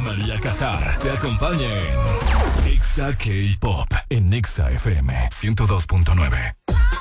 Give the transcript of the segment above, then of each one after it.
María Casar te acompaña en Exa K-Pop en Exa FM 102.9.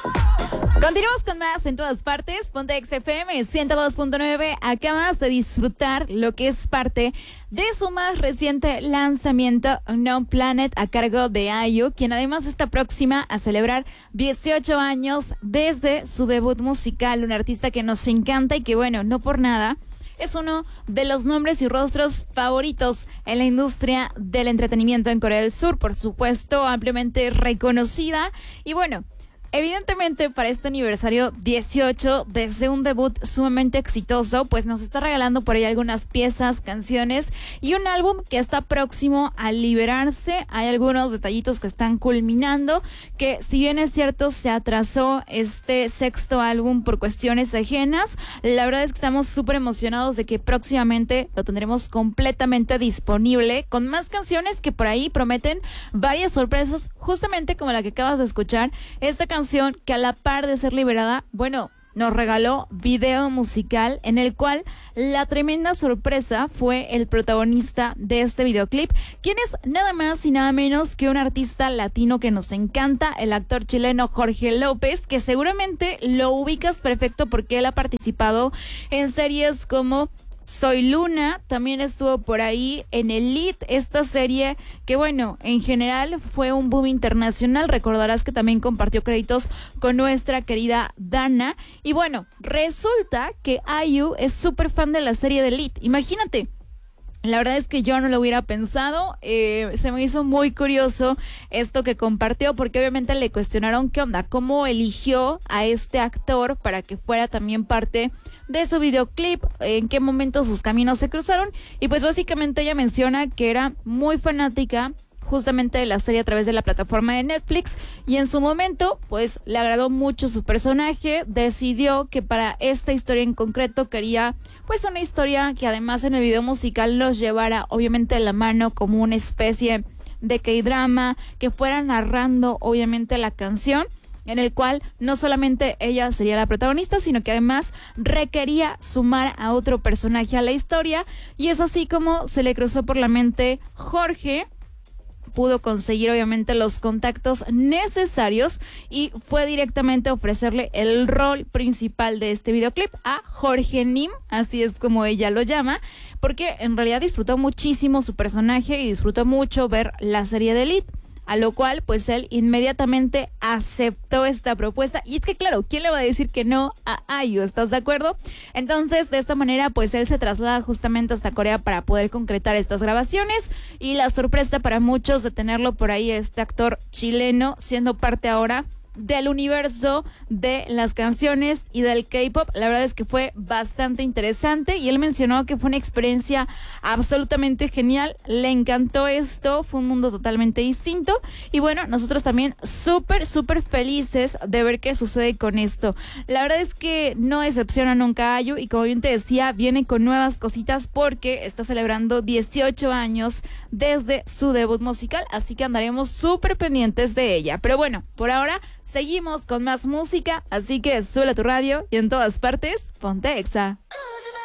Continuamos con más en todas partes. Ponte XFM 102.9. Acabas de disfrutar lo que es parte de su más reciente lanzamiento, Unknown Planet, a cargo de IU, quien además está próxima a celebrar 18 años desde su debut musical. Un artista que nos encanta y que, bueno, no por nada es uno de los nombres y rostros favoritos en la industria del entretenimiento en Corea del Sur. Por supuesto, ampliamente reconocida. Y bueno, evidentemente para este aniversario 18, desde un debut sumamente exitoso, pues nos está regalando por ahí algunas piezas, canciones y un álbum que está próximo a liberarse. Hay algunos detallitos que están culminando, que si bien es cierto se atrasó este sexto álbum por cuestiones ajenas, la verdad es que estamos súper emocionados de que próximamente lo tendremos completamente disponible, con más canciones que por ahí prometen varias sorpresas, justamente como la que acabas de escuchar. Esta canción que a la par de ser liberada, bueno, nos regaló video musical en el cual la tremenda sorpresa fue el protagonista de este videoclip, quien es nada más y nada menos que un artista latino que nos encanta, el actor chileno Jorge López, que seguramente lo ubicas perfecto porque él ha participado en series como Soy Luna, también estuvo por ahí en Elite, esta serie que, bueno, en general fue un boom internacional. Recordarás que también compartió créditos con nuestra querida Dana. Y bueno, resulta que IU es súper fan de la serie de Elite. Imagínate. La verdad es que yo no lo hubiera pensado, se me hizo muy curioso esto que compartió, porque obviamente le cuestionaron qué onda, cómo eligió a este actor para que fuera también parte de su videoclip, en qué momento sus caminos se cruzaron, y pues básicamente ella menciona que era muy fanática justamente de la serie a través de la plataforma de Netflix, y en su momento pues le agradó mucho su personaje, decidió que para esta historia en concreto quería pues una historia que además en el video musical los llevara obviamente de la mano como una especie de K-drama, que fuera narrando obviamente la canción, en el cual no solamente ella sería la protagonista, sino que además requería sumar a otro personaje a la historia, y es así como se le cruzó por la mente Jorge. Pudo conseguir obviamente los contactos necesarios y fue directamente a ofrecerle el rol principal de este videoclip a Jorge Nim, así es como ella lo llama, porque en realidad disfrutó muchísimo su personaje y disfrutó mucho ver la serie de Elite. A lo cual, pues él inmediatamente aceptó esta propuesta. Y es que, claro, ¿quién le va a decir que no a IU? ¿Estás de acuerdo? Entonces, de esta manera, pues él se traslada justamente hasta Corea para poder concretar estas grabaciones. Y la sorpresa para muchos de tenerlo por ahí, este actor chileno, siendo parte ahora del universo de las canciones y del K-pop. La verdad es que fue bastante interesante y él mencionó que fue una experiencia absolutamente genial, le encantó esto, fue un mundo totalmente distinto y bueno, nosotros también súper felices de ver qué sucede con esto. La verdad es que no decepciona nunca a IU y como bien te decía, viene con nuevas cositas porque está celebrando 18 años desde su debut musical, así que andaremos súper pendientes de ella. Pero bueno, por ahora seguimos con más música, así que sube a tu radio y en todas partes, ponte Exa.